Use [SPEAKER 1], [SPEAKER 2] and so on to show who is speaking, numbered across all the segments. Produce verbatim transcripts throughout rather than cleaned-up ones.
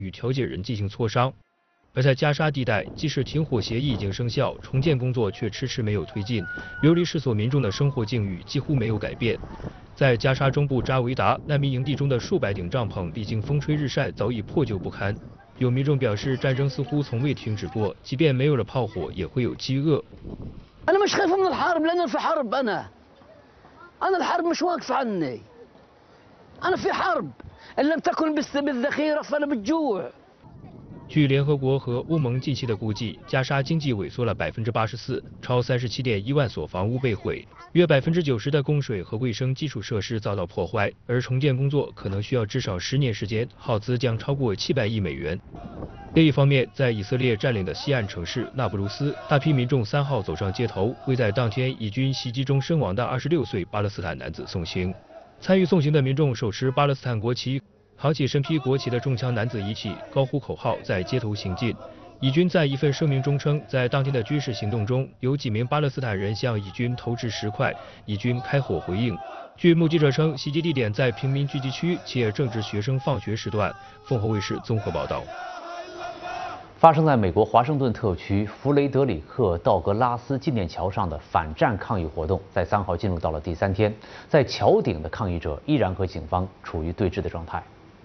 [SPEAKER 1] 与调解人进行磋商。而在加沙地带，即使停火协议已经生效，重建工作却迟迟没有推进，流离失所民众的生活境遇几乎没有改变。在加沙中部扎维达难民营地中的数百顶帐篷，历经风吹日晒，早已破旧不堪。有民众表示，战争似乎从未停止过，即便没有了炮火，也会有饥饿。
[SPEAKER 2] أنا مش خايف من الحرب لأن في حرب أنا أنا الحرب مش واقفة عني أنا في حرب إن لم تكن بالذخيرة فأنا بالجوع。
[SPEAKER 1] 据联合国和欧盟近期的估计，加沙经济萎缩了百分之八十四，超三十七点一万所房屋被毁，约百分之九十的供水和卫生基础设施遭到破坏，而重建工作可能需要至少十年时间，耗资将超过七百亿美元。另一方面，在以色列占领的西岸城市纳布鲁斯，大批民众三号走上街头，为在当天以军袭击中身亡的二十六岁巴勒斯坦男子送行。参与送行的民众手持巴勒斯坦国旗。扛起身披国旗的中枪男子一起高呼口号，在街头行进。以军在一份声明中称，在当天的军事行动中，有几名巴勒斯坦人向以军投掷石块，以军开火回应。据目击者称，袭击地点在平民聚集区，且正值学生放学时段。凤凰卫视综合报道。
[SPEAKER 3] 发生在美国华盛顿特区弗雷德里克道格拉斯纪念桥上的反战抗议活动，在三号进入到了第三天，在桥顶的抗议者依然和警方处于对峙的状态。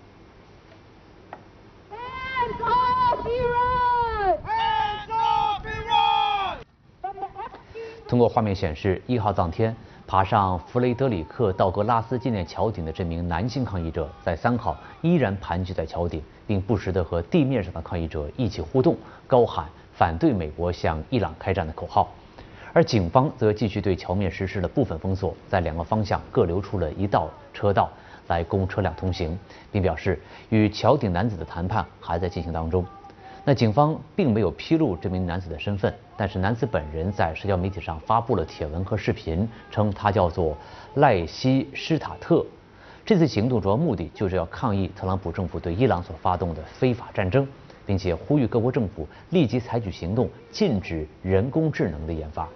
[SPEAKER 3] 通过画面显示，一号当天爬上弗雷德里克道格拉斯纪念桥顶的这名男性抗议者，在三号依然盘踞在桥顶，并不时地和地面上的抗议者一起互动，高喊反对美国向伊朗开战的口号。而警方则继续对桥面实施了部分封锁，在两个方向各留出了一道车道来供车辆通行，并表示与桥顶男子的谈判还在进行当中。那警方并没有披露这名男子的身份，但是男子本人在社交媒体上发布了帖文和视频，称他叫做赖西施塔特。这次行动主要目的就是要抗议特朗普政府对伊朗所发动的非法战争，并且呼吁各国政府立即采取行动，禁止人工智能的研发。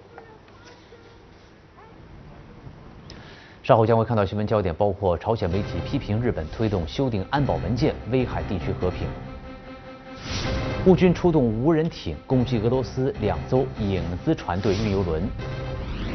[SPEAKER 3] 稍后将会看到新闻焦点，包括朝鲜媒体批评日本推动修订安保文件，危害地区和平。乌军出动无人艇攻击俄罗斯两艘影子船队运油轮。